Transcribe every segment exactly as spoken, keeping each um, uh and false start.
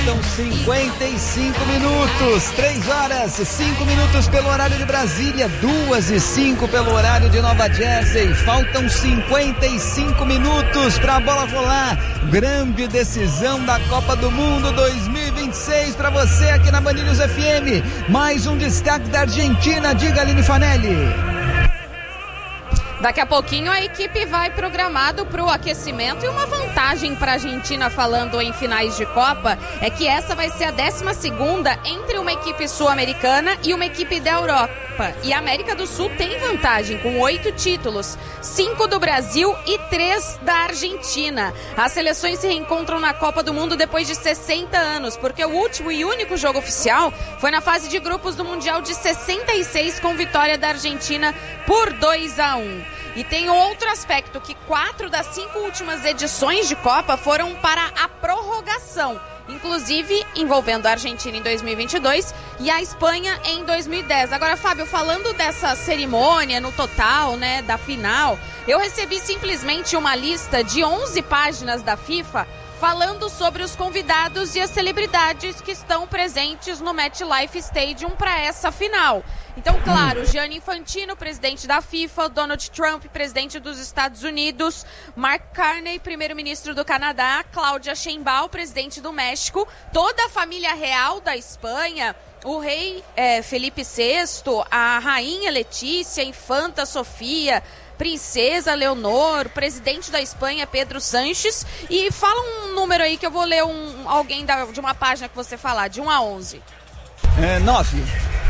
São cinquenta e cinco minutos, três horas, cinco minutos pelo horário de Brasília, duas e cinco pelo horário de Nova Jersey. Faltam cinquenta e cinco minutos para a bola rolar. Grande decisão da Copa do Mundo dois mil e vinte e seis para você aqui na Band News F M. Mais um destaque da Argentina, diga, Aline Fanelli. Daqui a pouquinho a equipe vai programado para o aquecimento, e uma vantagem para a Argentina, falando em finais de Copa, é que essa vai ser a décima segunda entre uma equipe sul-americana e uma equipe da Europa. E a América do Sul tem vantagem, com oito títulos, cinco do Brasil e três da Argentina. As seleções se reencontram na Copa do Mundo depois de sessenta anos, porque o último e único jogo oficial foi na fase de grupos do Mundial de sessenta e seis, com vitória da Argentina por dois a um. E tem outro aspecto, que quatro das cinco últimas edições de Copa foram para a prorrogação, inclusive envolvendo a Argentina em dois mil e vinte e dois e a Espanha em dois mil e dez. Agora, Fábio, falando dessa cerimônia no total, né, da final, eu recebi simplesmente uma lista de onze páginas da FIFA falando sobre os convidados e as celebridades que estão presentes no MetLife Stadium para essa final. Então, claro, Gianni Infantino, presidente da FIFA, Donald Trump, presidente dos Estados Unidos, Mark Carney, primeiro-ministro do Canadá, Cláudia Sheinbaum, presidente do México, toda a família real da Espanha, o rei é, Felipe sexto, a rainha Letícia, a infanta Sofia, princesa Leonor, presidente da Espanha Pedro Sanches. E fala um número aí que eu vou ler um, alguém da, de uma página que você falar, de um a onze. É, nove.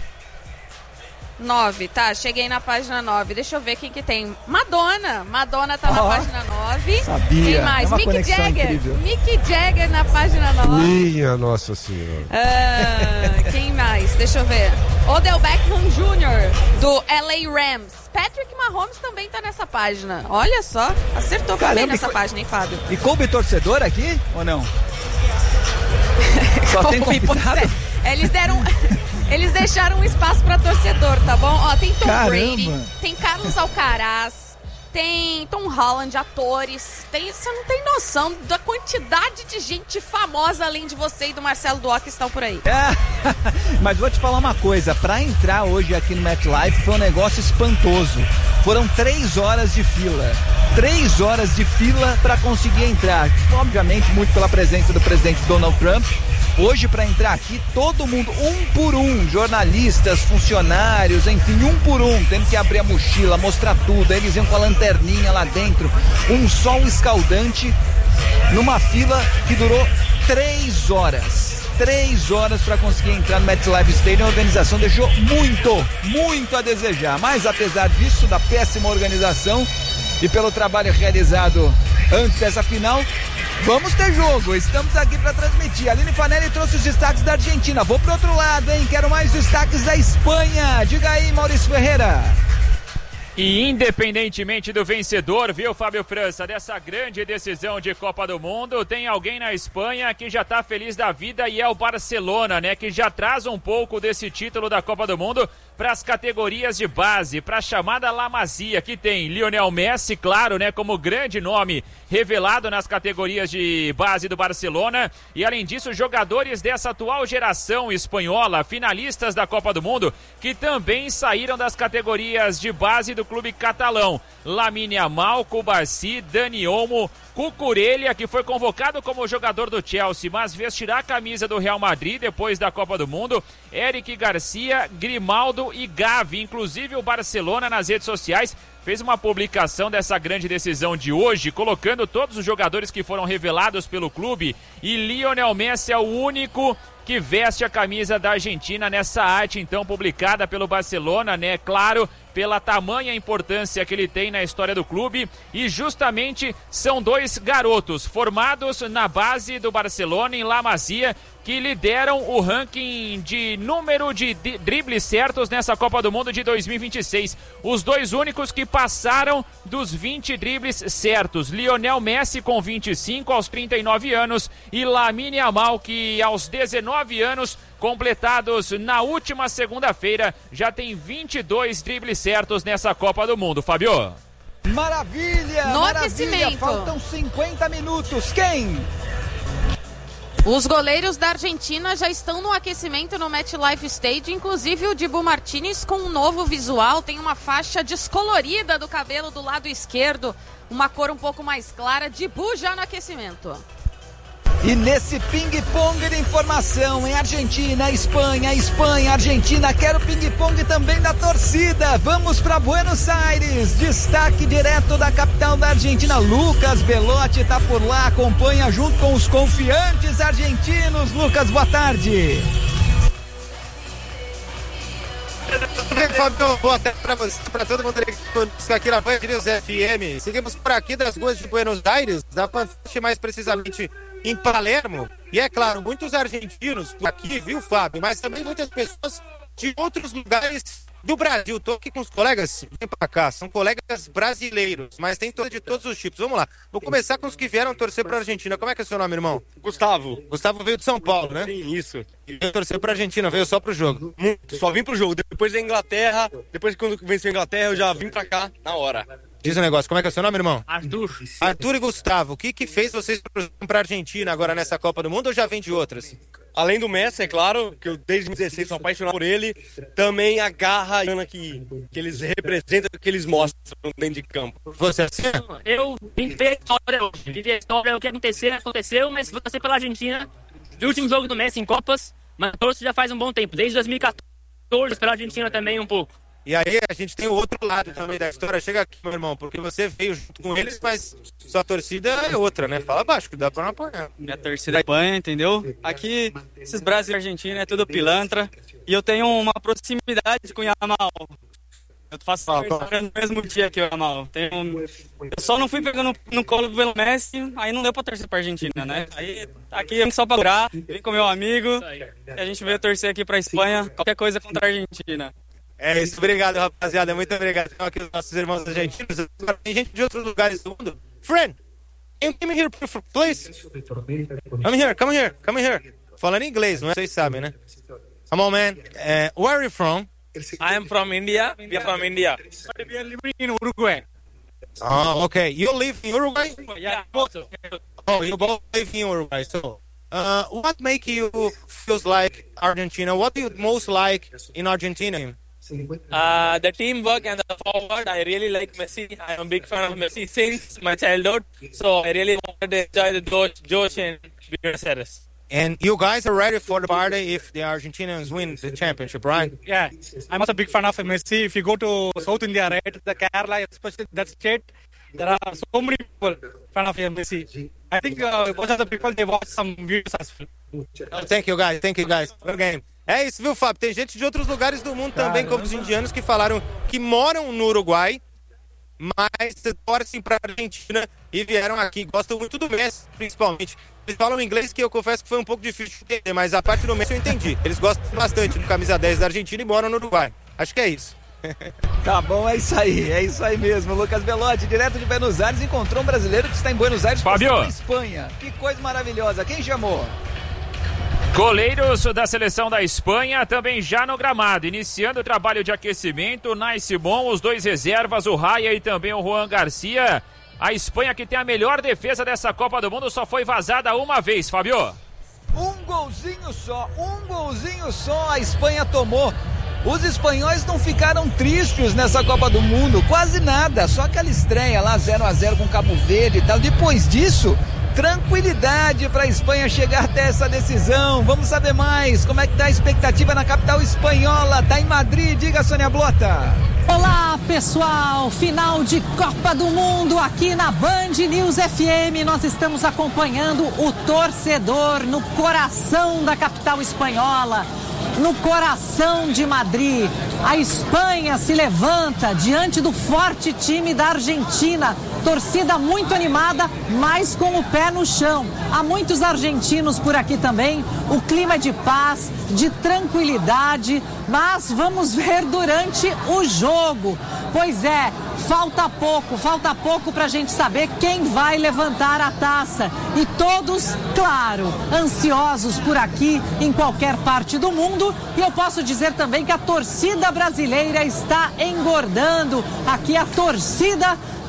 nove, tá, cheguei na página nove. Deixa eu ver quem que tem. Madonna, Madonna tá oh, na página nove. Sabia. Quem mais? É Mick Jagger. Incrível. Mick Jagger na página nove. Minha Nossa Senhora. Ah, quem mais? Deixa eu ver. Odell Beckham Júnior do L A Rams. Patrick Mahomes também tá nessa página. Olha só, acertou também nessa e, página, hein, Fábio? E coube torcedor aqui ou não? Só tem convidado? Eles deram... Eles deixaram um espaço para torcedor, tá bom? Ó, tem Tom Caramba. Brady, tem Carlos Alcaraz, tem Tom Holland, atores. Tem, você não tem noção da quantidade de gente famosa, além de você e do Marcelo Duó, que estão por aí. É, mas vou te falar uma coisa, para entrar hoje aqui no MetLife foi um negócio espantoso. Foram três horas de fila. Três horas de fila para conseguir entrar. Obviamente, muito pela presença do presidente Donald Trump. Hoje, para entrar aqui, todo mundo, um por um, jornalistas, funcionários, enfim, um por um, tendo que abrir a mochila, mostrar tudo. Aí eles iam com a lanterninha lá dentro, um sol escaldante, numa fila que durou três horas. Três horas para conseguir entrar no MetLife Stadium. A organização deixou muito, muito a desejar. Mas apesar disso, da péssima organização e pelo trabalho realizado antes dessa final, vamos ter jogo, estamos aqui para transmitir. A Aline Fanelli trouxe os destaques da Argentina. Vou pro outro lado, hein? Quero mais destaques da Espanha. Diga aí, Maurício Ferreira. E independentemente do vencedor, viu, Fábio França, dessa grande decisão de Copa do Mundo, tem alguém na Espanha que já tá feliz da vida, e é o Barcelona, né, que já traz um pouco desse título da Copa do Mundo para as categorias de base, para a chamada La Masia, que tem Lionel Messi, claro, né, como grande nome revelado nas categorias de base do Barcelona, e além disso, jogadores dessa atual geração espanhola, finalistas da Copa do Mundo, que também saíram das categorias de base do clube catalão. Lamine Yamal, Cubarsí, Dani Olmo, Cucurella, que foi convocado como jogador do Chelsea, mas vestirá a camisa do Real Madrid depois da Copa do Mundo, Eric Garcia, Grimaldo e Gavi. Inclusive o Barcelona nas redes sociais fez uma publicação dessa grande decisão de hoje, colocando todos os jogadores que foram revelados pelo clube, e Lionel Messi é o único que veste a camisa da Argentina nessa arte, então, publicada pelo Barcelona, né? Claro, pela tamanha importância que ele tem na história do clube, e justamente são dois garotos formados na base do Barcelona, em La Masia, que lideram o ranking de número de dribles certos nessa Copa do Mundo de dois mil e vinte e seis. Os dois únicos que passaram dos vinte dribles certos. Lionel Messi com vinte e cinco aos trinta e nove anos, e Lamine Yamal, que aos dezenove anos, completados na última segunda-feira, já tem vinte e dois dribles certos nessa Copa do Mundo. Fábio. Maravilha, no maravilha. Aquecimento. Faltam cinquenta minutos. Quem? Os goleiros da Argentina já estão no aquecimento no MetLife Stadium, inclusive o Dibu Martínez com um novo visual, tem uma faixa descolorida do cabelo do lado esquerdo, uma cor um pouco mais clara. Dibu já no aquecimento. E nesse ping-pong de informação em Argentina, Espanha, Espanha, Argentina, quero ping-pong também da torcida. Vamos para Buenos Aires, destaque direto da capital da Argentina. Lucas Belotti está por lá, acompanha junto com os confiantes argentinos. Lucas, boa tarde. Fábio, boa tarde para você, para todo mundo aqui na Band News F M. Seguimos por aqui das ruas de Buenos Aires, da Fanfest, mais precisamente em Palermo. E é claro, muitos argentinos por aqui, viu, Fábio? Mas também muitas pessoas de outros lugares do Brasil. Tô aqui com os colegas, vem pra cá, são colegas brasileiros, mas tem de todos os tipos. Vamos lá, vou começar com os que vieram torcer pra Argentina. Como é que é o seu nome, irmão? Gustavo. Gustavo veio de São Paulo, né? Sim, isso. E veio torcer pra Argentina, veio só pro jogo. Muito, só vim pro jogo. Depois da Inglaterra, depois que quando venceu a Inglaterra, eu já vim pra cá na hora. Diz um negócio, como é que é o seu nome, irmão? Arthur. Arthur e Gustavo, o que que fez vocês pra Argentina agora nessa Copa do Mundo ou já vem de outras? Além do Messi, é claro, que eu desde dois mil e dezesseis sou apaixonado por ele, também a garra que, que eles representam, que eles mostram dentro de campo. Você assim? Eu vim ver a história hoje, vim ver a história, o que aconteceu, aconteceu, mas vou torcer pela Argentina. O último jogo do Messi em Copas, mas torço já faz um bom tempo, desde dois mil e quatorze, pela Argentina também um pouco. E aí a gente tem o outro lado também da história. Chega aqui, meu irmão, porque você veio junto com eles, mas sua torcida é outra, né? Fala baixo, que dá pra não apanhar. Minha torcida é Espanha, entendeu? Aqui, esses Brasil e Argentina é tudo pilantra. E eu tenho uma proximidade com o Yamal. Eu faço aniversário no mesmo dia que o Yamal. Tenho... Eu só não fui pegando no colo pelo Messi, aí não deu pra torcer pra Argentina, né? Aí aqui eu vim só pra durar, vim com meu amigo, e a gente veio torcer aqui pra Espanha, qualquer coisa contra a Argentina. É isso, obrigado, rapaziada, muito obrigado. Estão aqui os nossos irmãos argentinos, tem gente de outros lugares do mundo. Friend, can you come here, please? Come here, come here, come here. Falando em inglês, não é? Vocês sabem, né? Come on, man. Uh, where are you from? I am from India. We are from India. But we are living in Uruguay. Oh, okay. You live in Uruguay? Yeah. Oh, you both live in Uruguay, so... Uh, what make you feels like Argentina? What do you most like in Argentina? Uh, the teamwork and the forward. I really like Messi. I am a big fan of Messi since my childhood. So I really wanted to enjoy the Josh, Josh and Buenos Aires. And you guys are ready for the party if the Argentinians win the championship, right? Yeah, I'm also a big fan of Messi. If you go to South India, right, the Kerala, especially that state, there are so many people fan of Messi. I think uh, most of the people, they watch some videos as well. Oh, thank you, guys. Thank you, guys. Good game. É isso, viu, Fábio? Tem gente de outros lugares do mundo também, como os indianos, que falaram que moram no Uruguai, mas torcem pra Argentina e vieram aqui. Gostam muito do Messi, principalmente. Eles falam inglês que eu confesso que foi um pouco difícil de entender, mas a parte do Messi eu entendi. Eles gostam bastante do camisa dez da Argentina e moram no Uruguai. Acho que é isso. Tá bom, é isso aí, é isso aí mesmo. Lucas Belotti, direto de Buenos Aires, encontrou um brasileiro que está em Buenos Aires, Fábio, Espanha. Que coisa maravilhosa. Quem chamou? Goleiros da seleção da Espanha também já no gramado, iniciando o trabalho de aquecimento. Nai Simon, os dois reservas, o Raya e também o Juan Garcia. A Espanha, que tem a melhor defesa dessa Copa do Mundo, só foi vazada uma vez, Fábio. Um golzinho só, um golzinho só a Espanha tomou. Os espanhóis não ficaram tristes nessa Copa do Mundo, quase nada, só aquela estreia lá zero a zero com Cabo Verde e tal. Depois disso, tranquilidade para a Espanha chegar até essa decisão. Vamos saber mais, como é que tá a expectativa na capital espanhola? Tá em Madrid, diga, Sônia Blota. Olá, pessoal, final de Copa do Mundo aqui na Band News F M. Nós estamos acompanhando o torcedor no coração da capital espanhola, no coração de Madrid. A Espanha se levanta diante do forte time da Argentina. Torcida muito animada, mas com o pé no chão. Há muitos argentinos por aqui também. O clima é de paz, de tranquilidade, mas vamos ver durante o jogo. Pois é, falta pouco, falta pouco para a gente saber quem vai levantar a taça. E todos, claro, ansiosos por aqui, em qualquer parte do mundo. E eu posso dizer também que a torcida brasileira está engordando. Aqui a torcida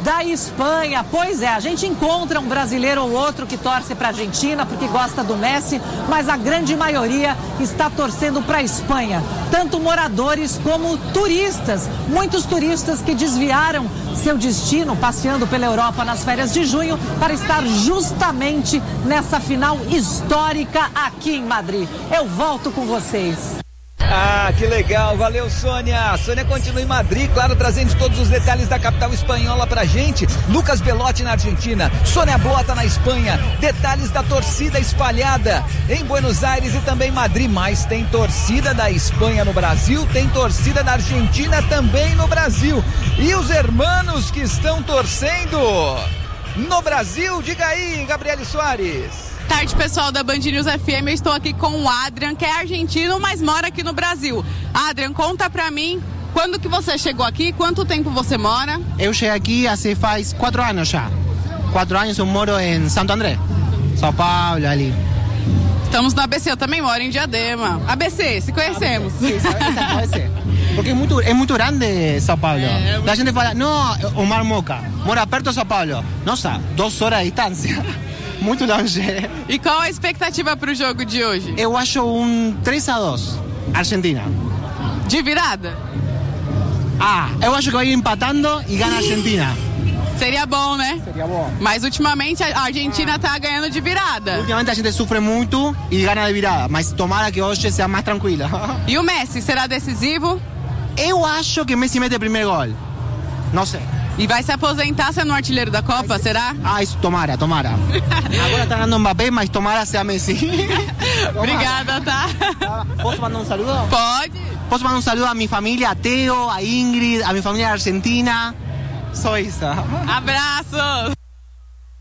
da Espanha. Pois é, a gente encontra um brasileiro ou outro que torce para a Argentina porque gosta do Messi, mas a grande maioria está torcendo para a Espanha. Tanto moradores como turistas. Muitos turistas que desviaram seu destino passeando pela Europa nas férias de junho para estar justamente nessa final histórica aqui em Madrid. Eu volto com vocês. Ah, que legal, valeu Sônia. Sônia continua em Madrid, claro, trazendo todos os detalhes da capital espanhola pra gente. Lucas Belotti na Argentina, Sônia Blota na Espanha, detalhes da torcida espalhada em Buenos Aires e também Madrid. Mas tem torcida da Espanha no Brasil, tem torcida da Argentina também no Brasil. E os hermanos que estão torcendo no Brasil, diga aí, Gabriele Soares. Boa tarde, pessoal da Band News F M. Eu estou aqui com o Adrian, que é argentino, mas mora aqui no Brasil. Adrian, conta pra mim, quando que você chegou aqui? Quanto tempo você mora? Eu cheguei aqui há faz quatro anos já. Quatro anos eu moro em Santo André, São Paulo, ali. Estamos no A B C, eu também moro em Diadema. A B C, se conhecemos. Sim, A B C. Porque é muito, é muito grande São Paulo. É, é... A gente fala, não, Omar Moca, mora perto de São Paulo. Nossa, duas horas de distância. Muito longe. E qual a expectativa para o jogo de hoje? Eu acho um três a dois, Argentina. De virada? Ah, eu acho que vai empatando e ganha a Argentina. Seria bom, né? Seria bom. Mas ultimamente a Argentina está ganhando de virada. Ultimamente a gente sofre muito e ganha de virada, mas tomara que hoje seja mais tranquila. E o Messi, será decisivo? Eu acho que Messi mete o primeiro gol. Não sei. E vai se aposentar sendo artilheiro da Copa, será? Ah, isso, tomara, tomara. Agora tá dando Mbappé, mas tomara seja Messi. Obrigada, tá? Posso mandar um saludo? Pode. Posso mandar um saludo a minha família, a Teo, a Ingrid, a minha família argentina. Só isso. Abraços!